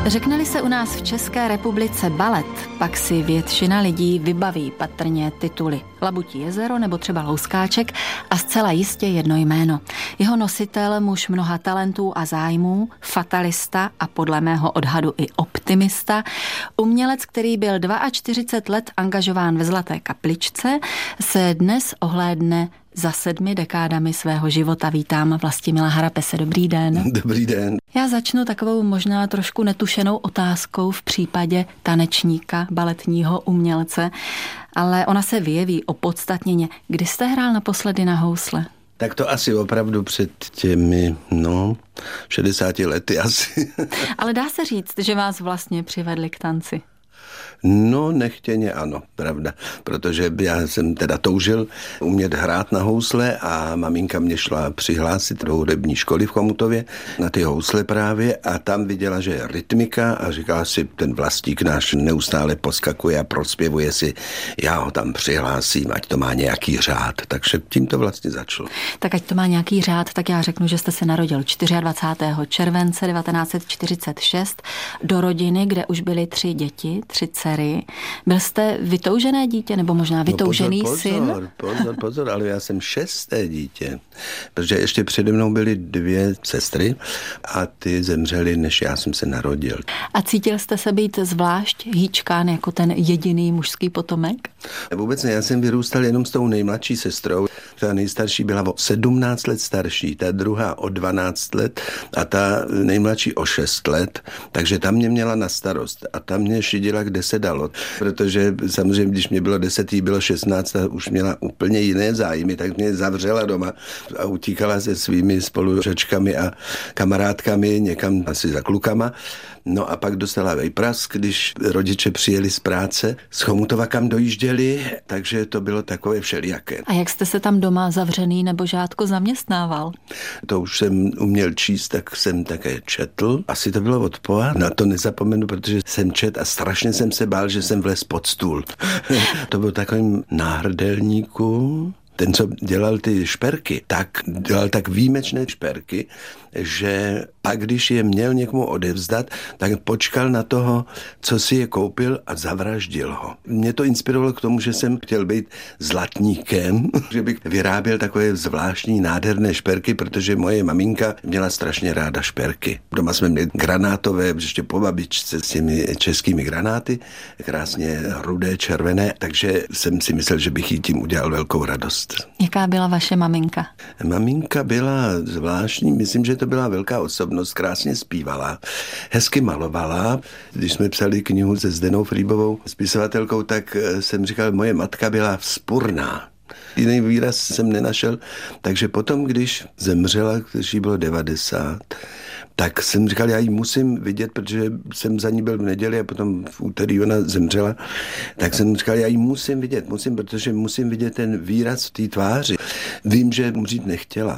Řekne-li se u nás v České republice balet, pak si většina lidí vybaví patrně tituly Labutí jezero nebo třeba Louskáček a zcela jistě jedno jméno. Jeho nositel, muž mnoha talentů a zájmů, fatalista a podle mého odhadu i optimista, umělec, který byl 42 let angažován ve Zlaté kapličce, se dnes ohlédne za 7 dekádami svého života. Vítám Vlastimila Harapese. Dobrý den. Dobrý den. Já začnu takovou možná trošku netušenou otázkou v případě tanečníka, baletního umělce, ale ona se vyjeví opodstatněně. Kdy jste hrál naposledy na housle? Tak to asi opravdu před těmi, 60 lety asi. Ale dá se říct, že vás vlastně přivedli k tanci? No, nechtěně ano, pravda, protože já jsem teda toužil umět hrát na housle a maminka mě šla přihlásit do hudební školy v Chomutově na ty housle právě a tam viděla, že je rytmika a říkala si, ten Vlastík náš neustále poskakuje a prospěvuje si, já ho tam přihlásím, ať to má nějaký řád, takže tím to vlastně začalo. Tak ať to má nějaký řád, tak já řeknu, že jste se narodil 24. července 1946 do rodiny, kde už byly 3 děti, 3 dcery. Byl jste vytoužené dítě, nebo možná vytoužený syn? Pozor, ale já jsem 6. dítě, protože ještě přede mnou byly 2 sestry a ty zemřely, než já jsem se narodil. A cítil jste se být zvlášť hýčkán jako ten jediný mužský potomek? Vůbec ne, já jsem vyrůstal jenom s tou nejmladší sestrou. Ta nejstarší byla o 17 let starší, ta druhá o 12 let a ta nejmladší o 6 let, takže ta mě měla na starost a ta mě šidila, kde se dalo, protože samozřejmě, když mě bylo 10, jí bylo 16 a už měla úplně jiné zájmy, tak mě zavřela doma a utíkala se svými spolužačkami a kamarádkami někam asi za klukama. No a pak dostala vejprask, když rodiče přijeli z práce z Chomutova, kam dojížděli, takže to bylo takové všelijaké. A jak jste se tam doma zavřený nebo žátko zaměstnával? To už jsem uměl číst, tak jsem také četl. Asi to bylo od Poa. Na to nezapomenu, protože jsem četl a strašně jsem se bál, že jsem vlez pod stůl. To byl takovým náhrdelníku. Ten, co dělal ty šperky, tak dělal tak výjimečné šperky, že pak, když je měl někomu odevzdat, tak počkal na toho, co si je koupil a zavraždil ho. Mě to inspirovalo k tomu, že jsem chtěl být zlatníkem, že bych vyráběl takové zvláštní nádherné šperky, protože moje maminka měla strašně ráda šperky. Doma jsme měli granátové, ještě po babičce s těmi českými granáty, krásně rudé, červené, takže jsem si myslel, že bych jí tím udělal velkou radost. Jaká byla vaše maminka? Maminka byla zvláštní, myslím, že to byla velká osobnost, krásně zpívala, hezky malovala. Když jsme psali knihu se Zdenou Frýbovou, spisovatelkou, tak jsem říkal, moje matka byla vzpurná. Jiný výraz jsem nenašel, takže potom, když zemřela, když jí bylo 90, tak jsem říkal, já ji musím vidět, protože jsem za ní byl v neděli a potom v úterý ona zemřela, tak jsem říkal, já ji musím vidět, protože musím vidět ten výraz v té tváři. Vím, že umřít nechtěla.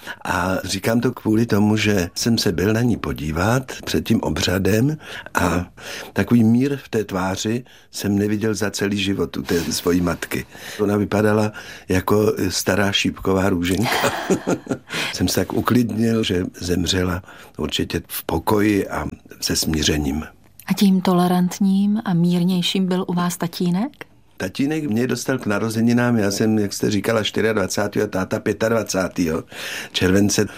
A říkám to kvůli tomu, že jsem se byl na ní podívat před tím obřadem a takový mír v té tváři jsem neviděl za celý život u té svojí matky. Ona vypadala jako stará šípková růženka. Jsem se tak uklidnil, že zemřela určitě v pokoji a se smířením. A tím tolerantním a mírnějším byl u vás tatínek? Tatínek mě dostal k narozeninám, já jsem, jak jste říkala, 24. a táta 25. července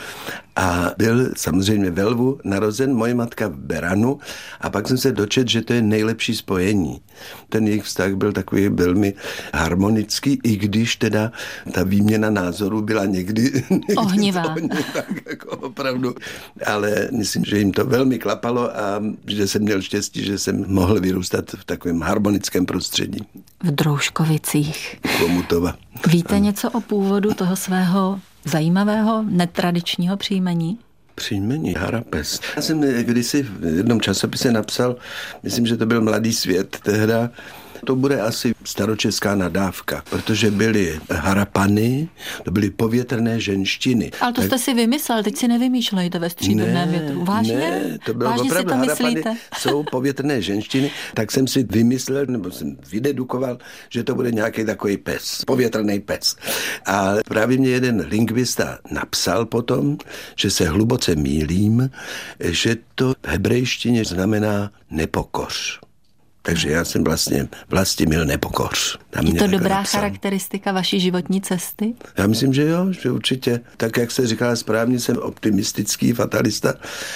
a byl samozřejmě ve Lvu narozen, moje matka v Beranu a pak jsem se dočetl, že to je nejlepší spojení. Ten jejich vztah byl takový velmi harmonický, i když teda ta výměna názorů byla někdy ohnivá. Tak jako opravdu, ale myslím, že jim to velmi klapalo a že jsem měl štěstí, že jsem mohl vyrůstat v takovém harmonickém prostředí. V Drouškovicích. Chomutova. Víte něco o původu toho svého zajímavého, netradičního příjmení? Příjmení Harapes. Já jsem kdysi v jednom časopise napsal, myslím, že to byl Mladý svět tehda, To bude asi staročeská nadávka, protože byly harapany, to byly povětrné ženštiny. Ale to jste si vymyslel, teď si nevymýšlejte ve stříbrném větru. Vážně? Ne, to bylo vážně opravdu si to harapany, myslíte? jsou povětrné ženštiny, tak jsem si vymyslel, nebo jsem vydedukoval, že to bude nějaký takový pes, povětrný pes. A právě mě jeden lingvista napsal potom, že se hluboce mýlím, že to v hebrejštině znamená nepokoř. Takže já jsem vlastně Vlastimil Nepokoř. Je to dobrá charakteristika vaší životní cesty? Já myslím, že jo, že určitě. Tak, jak se říkala správně, jsem optimistický fatalista,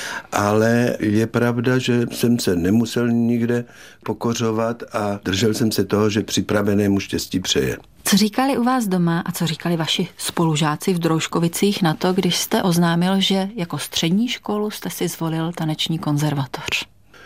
ale je pravda, že jsem se nemusel nikde pokořovat a držel jsem se toho, že připravenému štěstí přeje. Co říkali u vás doma a co říkali vaši spolužáci v Drouškovicích na to, když jste oznámil, že jako střední školu jste si zvolil taneční konzervatoř?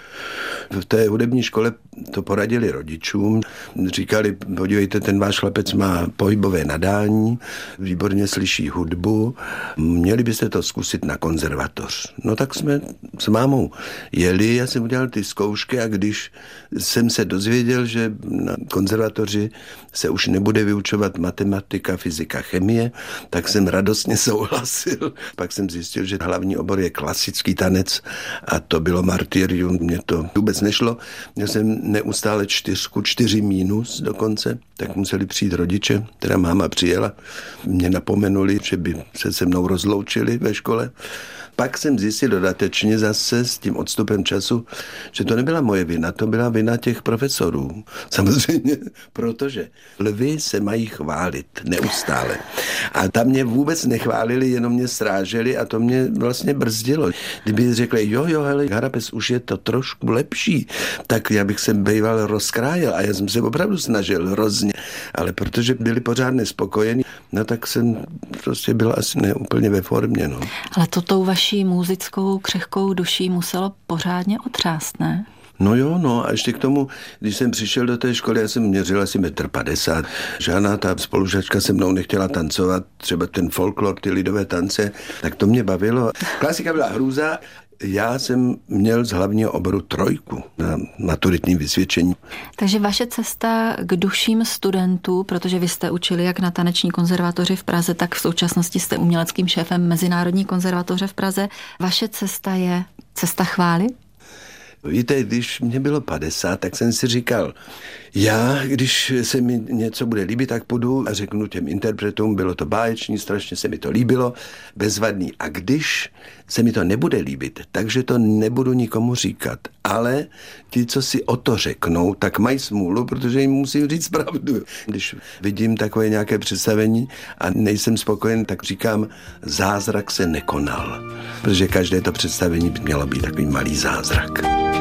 V té hudební škole to poradili rodičům. Říkali, podívejte, ten váš chlapec má pohybové nadání, výborně slyší hudbu, měli byste to zkusit na konzervatoř. No tak jsme s mámou jeli, já jsem udělal ty zkoušky a když jsem se dozvěděl, že na konzervatoři se už nebude vyučovat matematika, fyzika, chemie, tak jsem radostně souhlasil. Pak jsem zjistil, že hlavní obor je klasický tanec a to bylo martyrium, mě to vůbec nešlo. Měl jsem neustále 4 mínus dokonce, tak museli přijít rodiče, teda máma přijela, mě napomenuli, že by se mnou rozloučili ve škole. Pak jsem zjistil dodatečně zase s tím odstupem času, že to nebyla moje vina, to byla vina těch profesorů. Samozřejmě, protože lvy se mají chválit neustále. A tam mě vůbec nechválili, jenom mě sráželi a to mě vlastně brzdilo. Kdyby řekli, jo, hele, Harapes, už je to trošku lepší, tak já bych se býval rozkrájel a já jsem se opravdu snažil hrozně. Ale protože byli pořád nespokojení, no tak jsem prostě byl asi neúplně ve formě. No. Ale to tou vaší muzickou křehkou duší muselo pořádně otřást, ne? No jo, no a ještě k tomu, když jsem přišel do té školy, já jsem měřil asi 1,50 m. Žádná ta spolužačka se mnou nechtěla tancovat, třeba ten folklor, ty lidové tance, tak to mě bavilo. Klasika byla hrůza. Já jsem měl z hlavního oboru 3 na maturitním vysvědčení. Takže vaše cesta k duším studentů, protože vy jste učili jak na taneční konzervatoři v Praze, tak v současnosti jste uměleckým šéfem Mezinárodní konzervatoře v Praze. Vaše cesta je cesta chvály? Víte, když mě bylo 50, tak jsem si říkal, já, když se mi něco bude líbit, tak půjdu a řeknu těm interpretům, bylo to báječný, strašně se mi to líbilo, bezvadný. A když se mi to nebude líbit, takže to nebudu nikomu říkat. Ale ti, co si o to řeknou, tak mají smůlu, protože jim musím říct pravdu. Když vidím takové nějaké představení a nejsem spokojen, tak říkám, zázrak se nekonal. Protože každé to představení by mělo být takový malý zázrak.